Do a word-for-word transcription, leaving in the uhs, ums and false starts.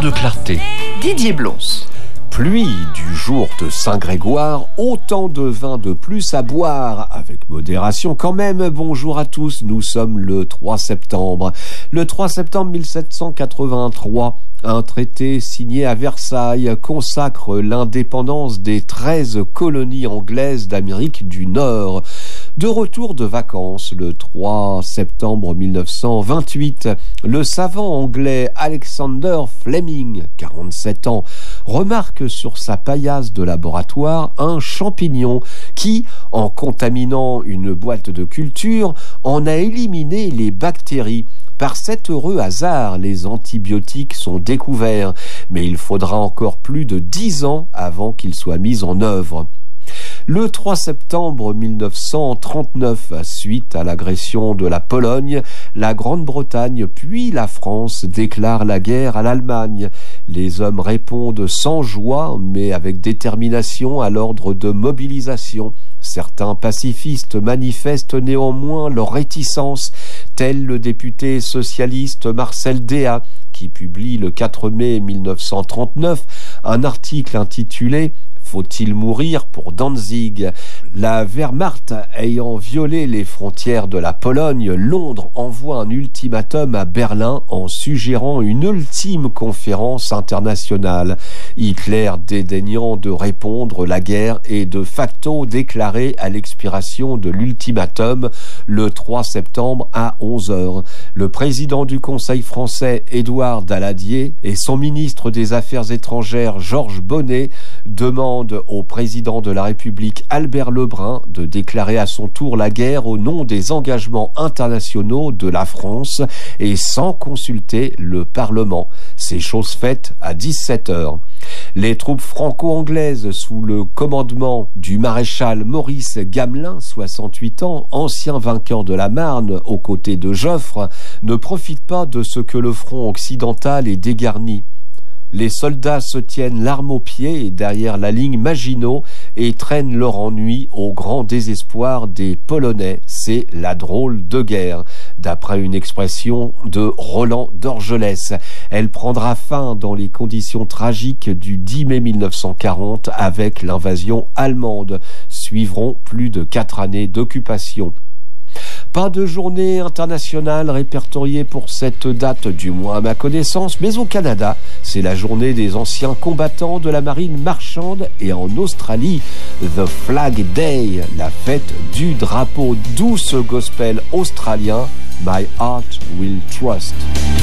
de clarté, Didier Blons. Pluie du jour de Saint-Grégoire, autant de vin de plus à boire, avec modération quand même. Bonjour à tous, nous sommes le trois septembre. Le trois septembre mille sept cent quatre-vingt-trois, un traité signé à Versailles consacre l'indépendance des treize colonies anglaises d'Amérique du Nord. De retour de vacances le trois septembre mille neuf cent vingt-huit, le savant anglais Alexander Fleming, quarante-sept ans, remarque sur sa paillasse de laboratoire un champignon qui, en contaminant une boîte de culture, en a éliminé les bactéries. Par cet heureux hasard, les antibiotiques sont découverts, mais il faudra encore plus de dix ans avant qu'ils soient mis en œuvre. Le trois septembre mille neuf cent trente-neuf, suite à l'agression de la Pologne, la Grande-Bretagne puis la France déclarent la guerre à l'Allemagne. Les hommes répondent sans joie, mais avec détermination à l'ordre de mobilisation. Certains pacifistes manifestent néanmoins leur réticence, tel le député socialiste Marcel Déat, qui publie le quatre mai mille neuf cent trente-neuf un article intitulé « Faut-il mourir pour Danzig ?» La Wehrmacht ayant violé les frontières de la Pologne, Londres envoie un ultimatum à Berlin en suggérant une ultime conférence internationale. Hitler, dédaignant de répondre, la guerre est de facto déclarée à l'expiration de l'ultimatum le trois septembre à onze heures. Le président du Conseil français, Édouard Daladier, et son ministre des Affaires étrangères, Georges Bonnet, demandent au président de la République, Albert Lebrun, de déclarer à son tour la guerre au nom des engagements internationaux de la France et sans consulter le Parlement. C'est chose faite à dix-sept heures. Les troupes franco-anglaises sous le commandement du maréchal Maurice Gamelin, soixante-huit ans, ancien vainqueur de la Marne aux côtés de Joffre, ne profitent pas de ce que le front occidental est dégarni. Les soldats se tiennent l'arme au pied derrière la ligne Maginot et traînent leur ennui au grand désespoir des Polonais. C'est la drôle de guerre, d'après une expression de Roland d'Orgelès. Elle prendra fin dans les conditions tragiques du dix mai mille neuf cent quarante avec l'invasion allemande. Suivront plus de quatre années d'occupation. Pas de journée internationale répertoriée pour cette date, du moins à ma connaissance, mais au Canada, c'est la journée des anciens combattants de la marine marchande, et en Australie, The Flag Day, la fête du drapeau, d'où ce gospel australien, My Heart Will Trust.